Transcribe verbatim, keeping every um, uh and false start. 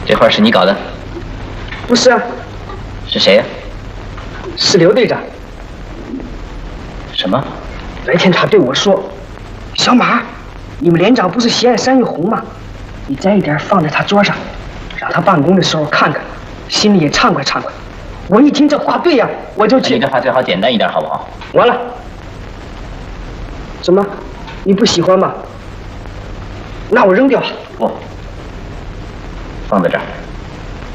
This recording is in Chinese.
这画是你搞的？ 不是啊。 是谁呀？ 是刘队长。 什么？ 那天他对我说：“小马，你们连长不是喜爱山芋红吗？你摘一点放在他桌上，让他办公的时候看看，心里也畅快畅快。”我一听这话对呀，我就去。 你这话最好简单一点，好不好？ 完了。什么？你不喜欢吗？那我扔掉。 不，放在这儿。